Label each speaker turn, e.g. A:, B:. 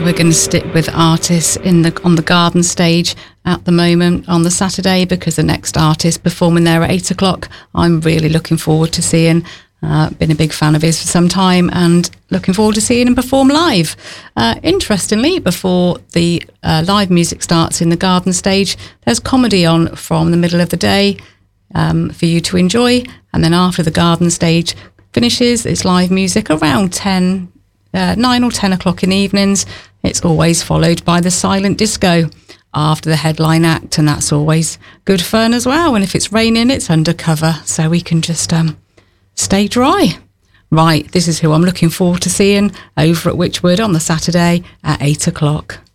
A: we're going to stick with artists on the garden stage at the moment on the Saturday, because the next artist performing there at 8 o'clock, I'm really looking forward to seeing. Been a big fan of his for some time and looking forward to seeing him perform live. Interestingly, before the live music starts in the garden stage, there's comedy on from the middle of the day for you to enjoy. And then after the garden stage finishes, it's live music around 9 or 10 o'clock in the evenings. It's always followed by the silent disco after the headline act, and that's always good fun as well. And if it's raining, it's undercover, so we can just stay dry. Right, this is who I'm looking forward to seeing over at Wychwood on the Saturday at 8 o'clock.